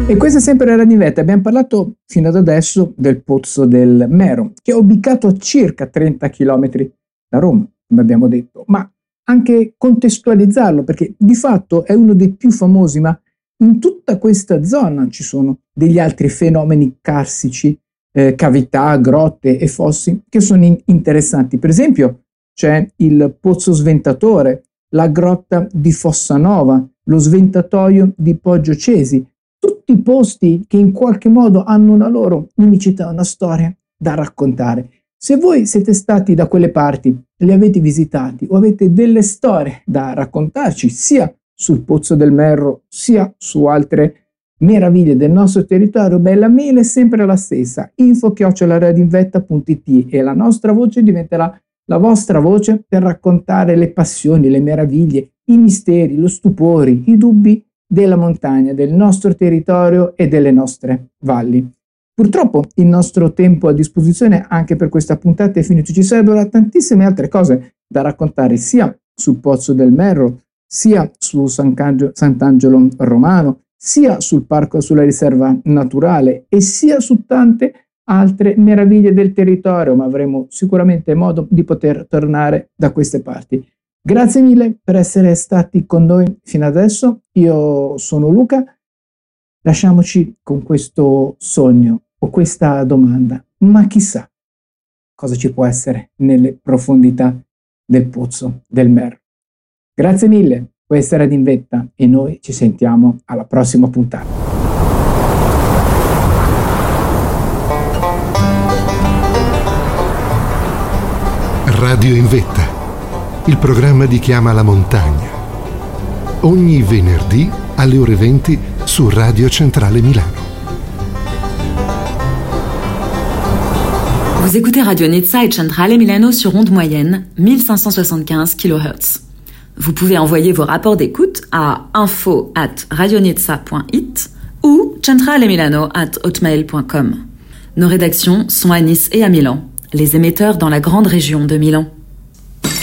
E questa è sempre Radio Invetta. Abbiamo parlato fino ad adesso del Pozzo del Mero, che è ubicato a circa 30 km da Roma, come abbiamo detto, ma anche contestualizzarlo, perché di fatto è uno dei più famosi, ma in tutta questa zona ci sono degli altri fenomeni carsici, cavità, grotte e fossi che sono interessanti. Per esempio c'è il Pozzo Sventatore, la grotta di Fossanova, lo Sventatoio di Poggio Cesi, tutti posti che in qualche modo hanno una loro unicità, una storia da raccontare. Se voi siete stati da quelle parti, li avete visitati o avete delle storie da raccontarci, sia sul Pozzo del Merro, sia su altre meraviglie del nostro territorio, la mail è sempre la stessa, info@radioinvetta.it, e la nostra voce diventerà la vostra voce per raccontare le passioni, le meraviglie, i misteri, lo stupore, i dubbi della montagna, del nostro territorio e delle nostre valli. Purtroppo il nostro tempo a disposizione anche per questa puntata è finito. Ci sarebbero tantissime altre cose da raccontare, sia sul Pozzo del Merro, sia su Sant'Angelo Romano, sia sul parco, sulla riserva naturale, e sia su tante altre meraviglie del territorio, ma avremo sicuramente modo di poter tornare da queste parti. Grazie mille per essere stati con noi fino adesso. Io sono Luca. Lasciamoci con questo sogno o questa domanda: ma chissà cosa ci può essere nelle profondità del Pozzo del Merro. Grazie mille, questa era Invetta e noi ci sentiamo alla prossima puntata. Radio Invetta, il programma di Chiama la Montagna. Ogni venerdì alle ore 20 su Radio Centrale Milano. Vous écoutez Radio Nizza et Centrale Milano sur onde moyenne 1575 kHz. Vous pouvez envoyer vos rapports d'écoute à info@radionizza.it ou centralemilano@hotmail.com. Nos rédactions sont à Nice et à Milan, les émetteurs dans la grande région de Milan.